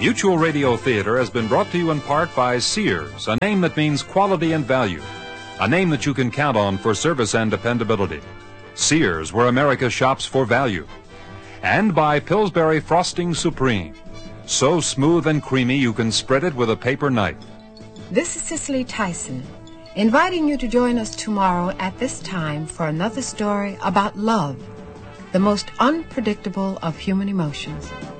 Mutual Radio Theater has been brought to you in part by Sears, a name that means quality and value, a name that you can count on for service and dependability. Sears, where America shops for value. And by Pillsbury Frosting Supreme, so smooth and creamy you can spread it with a paper knife. This is Cicely Tyson, inviting you to join us tomorrow at this time for another story about love, the most unpredictable of human emotions.